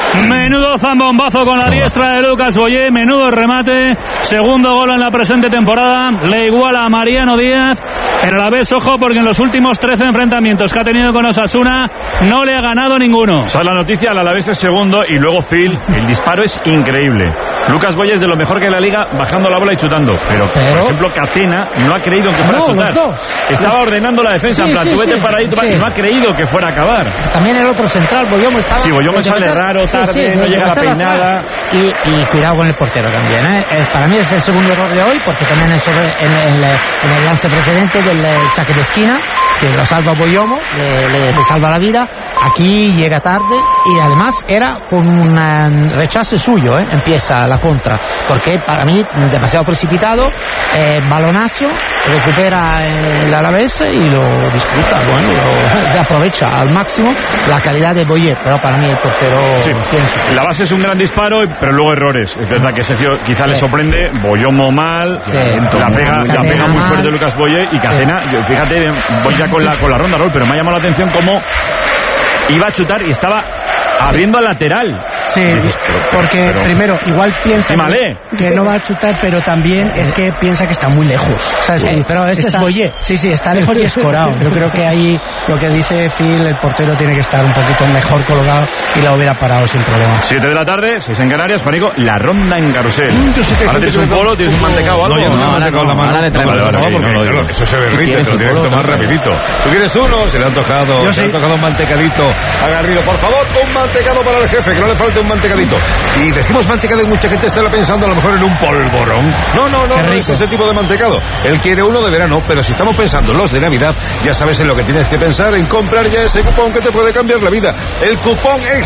Menudo zambombazo con la diestra de Lucas Boye, menudo remate, segundo gol en la presente temporada, le iguala a Mariano Díaz. El Alavés, ojo, porque en los últimos trece enfrentamientos que ha tenido con Osasuna no le ha ganado ninguno. O sea, la noticia, el Alavés es segundo y luego Phil, el disparo es increíble. Lucas Boye es de lo mejor que en la liga, bajando la bola y chutando, pero, pero... por ejemplo Catena no ha creído que fuera no, a chutar. Estaba los... ordenando la defensa, sí, en plan, sí, tú vete sí, para ahí, sí. y no ha creído que fuera a acabar. También el otro central, Boyomo estaba... Sí, Boyomo sale empezar... raro, tarde, sí, sí, no llega a la peinada. Y, y cuidado con el portero también, ¿eh? Para mí es el segundo error de hoy, porque también es sobre, en, en, en el lance precedente del saque de esquina, que lo salva Boyomo, le, le, le salva la vida. Aquí llega tarde y además era con un um, rechace suyo, ¿eh? Empieza la contra, porque para mí demasiado precipitado, eh, balonazo, recupera el Alavés y lo disfruta, bueno, lo, se aprovecha al máximo la calidad de Boye, pero para mí el portero sí. pienso. La base es un gran disparo, pero luego errores. Es verdad que Sergio quizá sí. le sorprende, Boyomo mal, sí. la pega, la pega muy fuerte Lucas Boye y Catena, sí. fíjate, voy ya con la, con la ronda, Raúl, pero me ha llamado la atención cómo iba a chutar y estaba abriendo al lateral. Sí, dices, pero, porque pero, primero, igual piensa que, que no va a chutar, pero también es que piensa que está muy lejos. ¿Sabes? Sí, pero este está, es Boye. Sí, sí, está lejos y escorado. Yo creo que ahí lo que dice Phil, el portero tiene que estar un poquito mejor colocado y la hubiera parado sin problema. siete de la tarde, seis en Canarias, Panico, la ronda en carrusel. Ahora tienes un polo, tienes un mantecado o algo. No, yo no tengo mantecado en la mano. Ahora le traemos vale, vale, no, no, no, eso se derrite, te lo tienes que tomar rapidito. ¿Tú quieres uno? Se le ha tocado, se le ha tocado un mantecadito a Garrido. Por favor, un mantecado para el jefe, que no le falte un mantecadito. Y decimos mantecado y mucha gente estará pensando a lo mejor en un polvorón. No, no, no, no es ese tipo de mantecado. Él quiere uno de verano, pero si estamos pensando los de Navidad, ya sabes en lo que tienes que pensar, en comprar ya ese cupón que te puede cambiar la vida. El cupón extra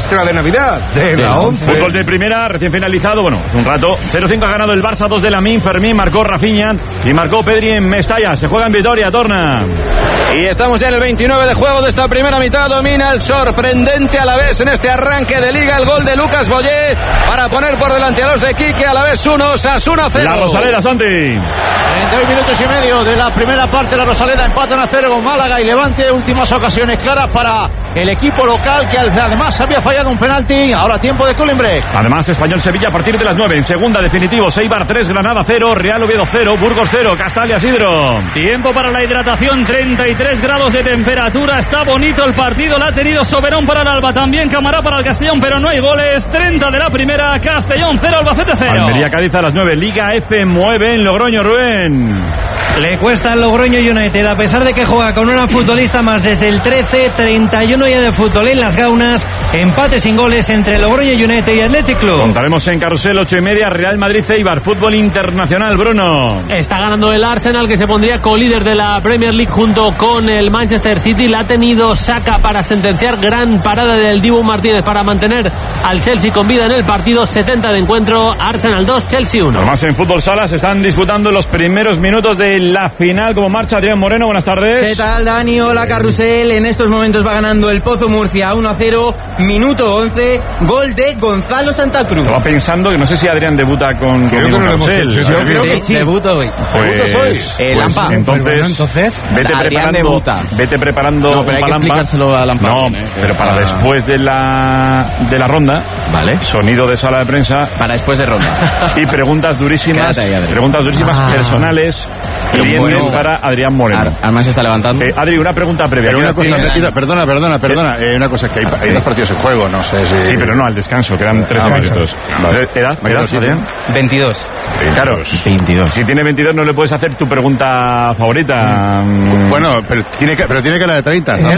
extra de Navidad de la once. Fútbol de primera, recién finalizado, bueno, hace un rato. cero cinco ha ganado el Barça, dos de Lamine, Fermín, marcó Rafinha y marcó Pedri en Mestalla. Se juega en Vitoria, Torna. Y estamos ya en el veintinueve de juego de esta primera mitad. Domina el sorprendente Alavés en este arranque de liga. El gol de Lucas Boyé para poner por delante a los de Quique. Alavés uno, Osasuna cero. La Rosaleda, Santi. treinta y dos minutos y medio de la primera parte. La Rosaleda empatan a cero con Málaga y Levante. Últimas ocasiones claras para el equipo local, que además había fallado un penalti. Ahora tiempo de cooling break. Además, Español-Sevilla a partir de las nueve. En segunda, definitivo, Eibar tres, Granada cero, Real Oviedo cero, Burgos cero, Castalia Sidro. Tiempo para la hidratación, treinta y tres grados de temperatura. Está bonito el partido, la ha tenido Soberón para el Alba, también Camará para el Castellón, pero no hay goles. treinta de la primera, Castellón cero, Albacete cero. Almería-Cádiz a las nueve. Liga F mueve en Logroño, Rubén. Le cuesta al Logroño United, a pesar de que juega con una futbolista más desde el trece, treinta y uno ya de fútbol en las Gaunas. Empate sin goles entre Logroño United y Athletic Club. Contaremos en Carrusel, ocho y media, Real Madrid-Eibar, fútbol internacional, Bruno. Está ganando el Arsenal, que se pondría co-líder de la Premier League junto con el Manchester City. La ha tenido Saka para sentenciar, gran parada del Dibu Martínez para mantener al Chelsea con vida en el partido. setenta de encuentro, Arsenal dos, Chelsea uno. Además, en fútbol sala se están disputando los primeros minutos de la final. Como marcha Adrián Moreno, buenas tardes. ¿Qué tal, Dani? Hola, Carrusel. En estos momentos va ganando el Pozo Murcia uno a cero, minuto once, gol de Gonzalo Santa Cruz. Estaba pensando que no sé si Adrián debuta con Creo conmigo que no lo Carrusel. hemos hecho. Sí, creo que sí. Debuta hoy. Pues, ¿Debutas hoy? pues, Eh, Lampa. entonces, Pues bueno, entonces, vete Adrián preparando, debuta. vete preparando No, pero hay un que palampa. explicárselo a Lampa. No, Eh, pero para está- después de la de la ronda, vale. Sonido de sala de prensa para después de ronda y preguntas durísimas, Quédate ahí, Adrián. preguntas durísimas Ah. personales y Qué viernes bueno. para Adrián Moreno. Además se está levantando. Eh, Adri, una pregunta previa. Pero ¿Qué una edad cosa, tienes? Perdona, perdona, perdona, perdona. Eh, una cosa es que hay, hay dos partidos en juego, no sé si... Sí, pero no al descanso, quedan trece Ah, vale. minutos. Vale. ¿Edad? Me quedo ¿Edad, sin- Adrián? veintidós. Claro, veintidós. Si tiene veintidós no le puedes hacer tu pregunta favorita. Bueno, pero tiene, que- pero tiene cara de treinta. ¿no?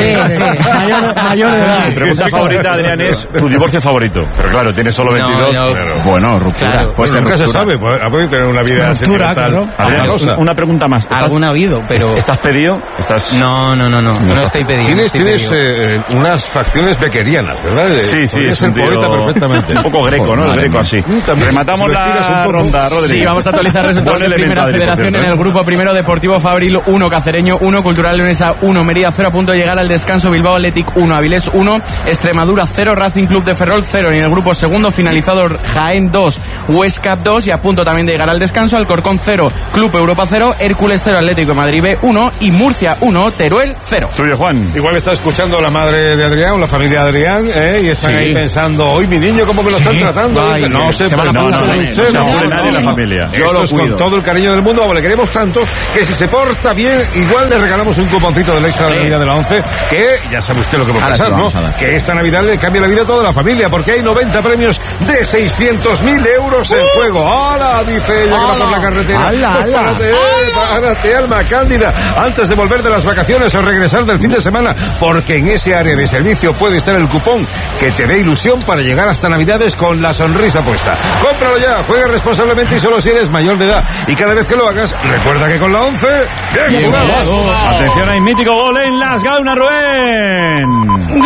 Mayor, mayor de edad. Tu pregunta favorita, Adrián, es tu divorcio favorito. Pero claro, tiene solo veintidós. No, no. Claro. Bueno, ruptura. Claro. Pues Pues nunca se ruptura. sabe, puede, puede tener una vida Ruptura, sentimental. claro. Adrián, amorosa. una, una pregunta más. ¿Estás- Algún ha habido, pero... ¿Estás pedido? ¿Estás... No, no, no, no. No, estás- estoy pedido. Tienes, estoy tienes pedido. eh, unas facciones beckerianas, ¿verdad? Eh, Sí, sí, podrías es un ser poeta tío perfectamente. un poco greco, ¿no? El Madre greco mía. así. Mm, también, Rematamos si lo estiras un la poco. ronda, Rodri. Sí, vamos a actualizar resultados Buen de elemento, primera Adri, por federación cierto, en el ¿eh? grupo primero. Deportivo Fabril uno, Cacereño uno, Cultural Leonesa uno, Mérida cero, a punto de llegar al descanso. Bilbao Athletic uno, Avilés uno, Extremadura cero, Racing Club de Ferrol cero. En el grupo segundo finalizado, Jaén dos, Huesca dos, y a punto también de llegar al descanso. Alcorcón cero, Club Europa cero, Hércules cero, Atlético de Madrid B uno y Murcia uno, Teruel cero. Tuyo, Juan. Igual está escuchando la madre de Adrián, la familia de Adrián, ¿eh? Y están Sí. ahí pensando, hoy mi niño, ¿cómo me lo están tratando? Ay, no sé, se van a pero pasar no, de no, mí. no, No se no, aburre no, nadie en la no. familia. Yo Esto lo es con cuido. todo el cariño del mundo, le queremos tanto que si se porta bien, igual le regalamos un cuponcito del extra de Navidad de la once, que ya sabe usted lo que va a Ahora pasar, sí ¿no? vamos a dar. Que esta Navidad le cambia la vida a toda la familia, porque hay noventa premios de seiscientos mil euros en juego. ¡Hala! Dice ella que va por la carretera. ¡Hala, Pues hala! párate, eh, párate, alma cándida, antes de volver de las vacaciones o regresar del fin de semana, porque en ese área de servicio puede estar el cupón que te dé ilusión para llegar hasta Navidades con la sonrisa puesta. Cómpralo ya, juega responsablemente y solo si eres mayor de edad. Y cada vez que lo hagas, recuerda que con la once, bien, Bien jugado. jugado. Atención, hay mítico gol en las Gaunas, Rubén.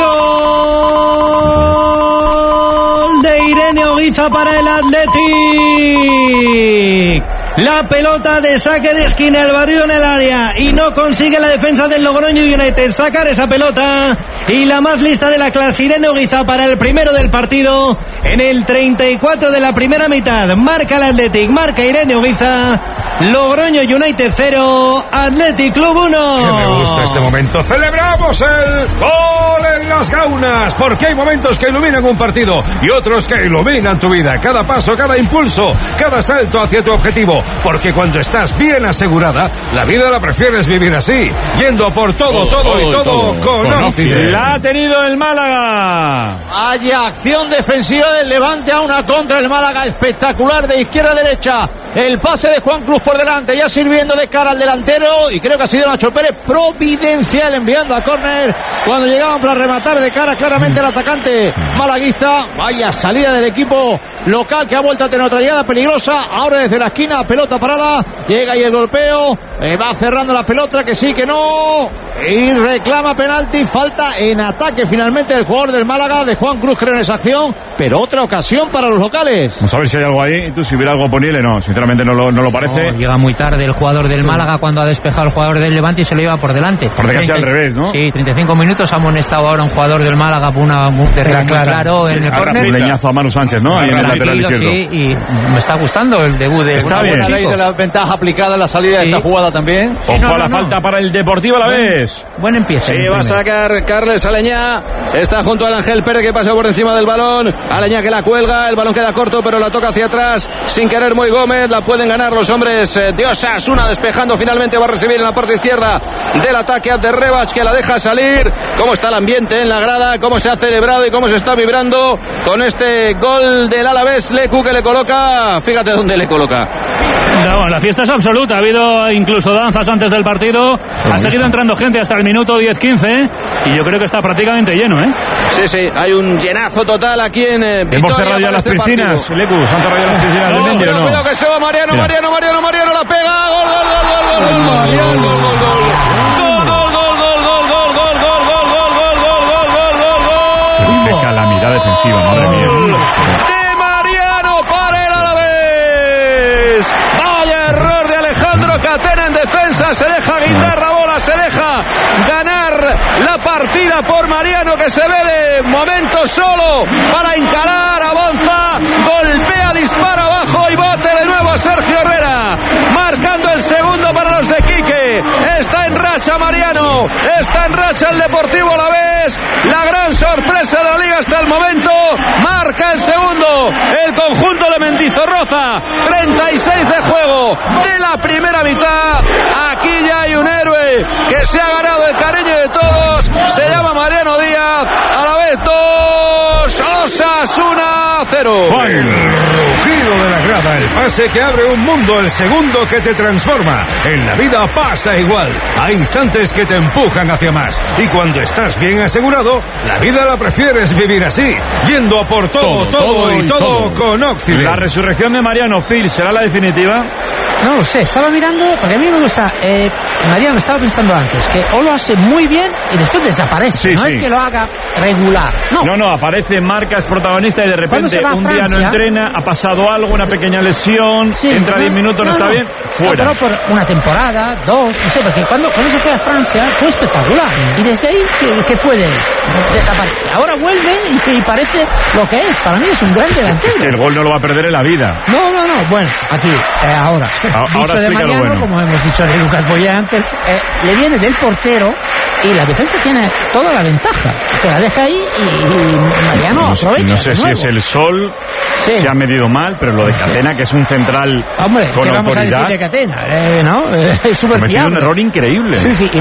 Gol de Irene Oguiza para el Athletic. La pelota de saque de esquina, el barrio en el área, y no consigue la defensa del Logroño United sacar esa pelota. Y la más lista de la clase, Irene Oguiza, para el primero del partido en el treinta y cuatro de la primera mitad. Marca el Athletic, marca Irene Oguiza. Logroño United cero, Athletic Club uno. Que me gusta este momento. Celebramos el gol en las Gaunas, porque hay momentos que iluminan un partido y otros que iluminan tu vida. Cada paso, cada impulso, cada salto hacia tu objetivo. Porque cuando estás bien asegurada, la vida la prefieres vivir así, yendo por todo, todo, todo y todo, todo con, con Occident. La ha tenido el Málaga. Hay acción defensiva del Levante a una contra el Málaga, espectacular de izquierda a derecha. el pase de Juan Cruz por delante, ya sirviendo de cara al delantero, y creo que ha sido Nacho Pérez providencial enviando a córner cuando llegaban para rematar de cara claramente al atacante malaguista. Vaya salida del equipo local que ha vuelto a tener otra llegada peligrosa. Ahora desde la esquina, pelota parada, llega ahí el golpeo, eh, va cerrando la pelota, que sí, que no, y reclama penalti. Falta en ataque finalmente el jugador del Málaga, de Juan Cruz, creo, en esa acción, pero otra ocasión para los locales. Vamos a ver si hay algo ahí. Tú, si hubiera algo ponible, no, sinceramente no lo, no lo parece. No, llega muy tarde el jugador del sí. Málaga cuando ha despejado el jugador del Levante y se lo lleva por delante. Por casi al revés, ¿no? Sí, treinta y cinco minutos, ha amonestado ahora un jugador del Málaga por una de claro, claro sí, en el córner. Un leñazo a Manu Sánchez, ¿no? Ahí en el lateral izquierdo. Sí, y me está gustando el debut de está una bien. buena ley de la ventaja aplicada en la salida sí. de esta jugada también. Ojo sí, no, a la no, falta no. para el Deportivo a la vez. Buen empiezo. Sí, va a sacar Carles Aleñá. Está junto al Ángel Pérez, que pasa por encima del balón. Aleñá que la cuelga, el balón queda corto, pero la toca hacia atrás sin querer muy Gómez. La pueden ganar los hombres de Osasuna, despejando finalmente. Va a recibir en la parte izquierda del ataque a Rebach, que la deja salir. Cómo está el ambiente en la grada, cómo se ha celebrado y cómo se está vibrando con este gol del Alavés. Lecu, que le coloca, fíjate dónde le coloca. No, la fiesta es absoluta, ha habido incluso danzas antes del partido, sí, ha seguido entrando gente hasta el minuto diez quince y yo creo que está prácticamente lleno, ¿eh? Sí, sí, hay un llenazo total aquí en eh, Vitoria. Hemos cerrado ya las este piscinas, Lecu, se han cerrado ya las piscinas no, del Mendy, cuidado, ¿no? Cuidado que se va Mariano, Mira. Mariano, Mariano, Mariano, la pega, gol, gol, gol, gol, gol, gol, Mariano, gol, gol, gol. Qué calamidad defensiva, madre mía. De Mariano para el Alavés. Vaya error de Alejandro Catena en defensa. Se deja guindar la bola, se deja ganar la partida por Mariano, que se ve de momento solo para encarar, avanza, golpea, dispara abajo y bate de nuevo a Sergio Herrera, marcando el segundo para los de Quique. Está en racha Mariano, está en racha el Deportivo Alavés, la gran sorpresa de la liga hasta el momento. Marca el segundo el conjunto de Mendizorroza. Treinta y seis de juego de la primera mitad. Aquí ya hay un héroe que se ha ganado el cariño de todos, se llama Mariano Díaz. Alavés dos, Osasuna cero. El rugido de la grada, el pase que abre un mundo, el segundo que te transforma. En la vida pasa igual, hay instantes que te empujan hacia más, y cuando estás bien asegurado, la vida la prefieres vivir así, yendo a por todo, todo, todo, todo y todo, todo con Occident. La resurrección de Mariano, Phil, ¿será la definitiva? No lo sé, estaba mirando, porque a mí me gusta, eh, Mariano, estaba pensando antes, que o lo hace muy bien y después desaparece, sí, no sí. es que lo haga regular, no. No, no, aparece, marca, es protagonista y de repente un Francia, día no entrena, ha pasado algo, una pequeña lesión, sí, entra diez no, minutos, no, no está no. bien, fuera. No, pero por una temporada, dos, no sé, porque cuando, cuando se fue a Francia fue espectacular, y desde ahí, ¿qué, qué fue de él? Desaparece. Ahora vuelve y, y parece lo que es, para mí es un gran delantero. Es que el gol no lo va a perder en la vida. No, no, no, bueno, aquí, eh, ahora. Ahora dicho de Mariano, bueno. Como hemos dicho de Lucas Boyé antes, eh, le viene del portero y la defensa tiene toda la ventaja. Se la deja ahí y, y Mariano no, aprovecha. No sé si es el sol, sí. Se ha medido mal, pero lo de Catena, que es un central. Hombre, con ¿qué vamos autoridad, a decir de Catena? Eh, ¿no? Eh, es súper fiable. un error increíble. Sí, sí.